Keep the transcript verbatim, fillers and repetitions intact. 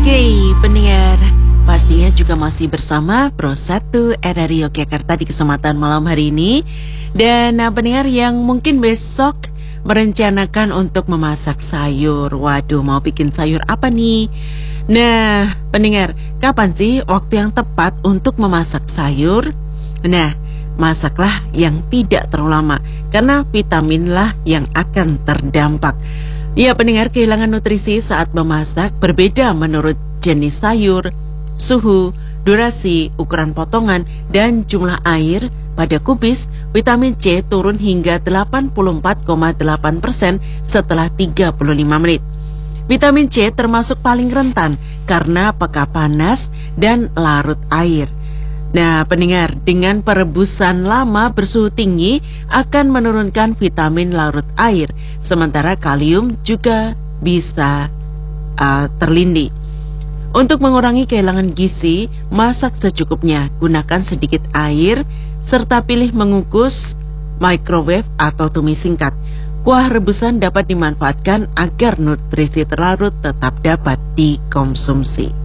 Oke, pendengar, pastinya juga masih bersama Pro satu R R I Yogyakarta di kesempatan malam hari ini. Dan nah, pendengar yang mungkin besok merencanakan untuk memasak sayur. Waduh, mau bikin sayur apa nih? Nah, pendengar, kapan sih waktu yang tepat untuk memasak sayur? Nah, masaklah yang tidak terlalu lama, karena vitaminlah yang akan terdampak. Ya, pendengar, kehilangan nutrisi saat memasak berbeda menurut jenis sayur, suhu, durasi, ukuran potongan, dan jumlah air pada kubis. Vitamin C turun hingga delapan puluh empat koma delapan persen setelah tiga puluh lima menit. Vitamin C termasuk paling rentan karena peka panas dan larut air. Nah, pendengar, dengan perebusan lama bersuhu tinggi akan menurunkan vitamin larut air, sementara kalium juga bisa uh, terlindih. Untuk mengurangi kehilangan gizi, masak secukupnya, gunakan sedikit air, serta pilih mengukus, microwave atau tumis singkat. Kuah rebusan dapat dimanfaatkan agar nutrisi terlarut tetap dapat dikonsumsi.